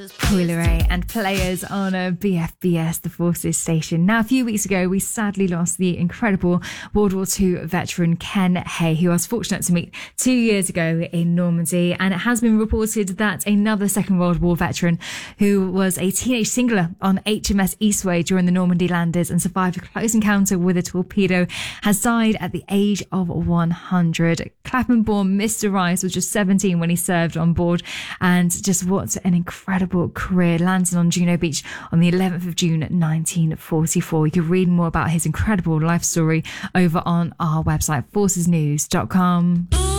Coileray and Players on a BFBS, the Forces station. Now, a few weeks ago, we sadly lost the incredible World War II veteran Ken Hay, who I was fortunate to meet 2 years ago in Normandy. And it has been reported that another Second World War veteran who was a teenage singler on HMS Eastway during the Normandy landings and survived a close encounter with a torpedo has died at the age of 100. Clapham-born Mr. Rice was just 17 when he served on board, and just what an incredible career. Landed on Juno Beach on the 11th of June 1944. You can read more about his incredible life story over on our website, forcesnews.com.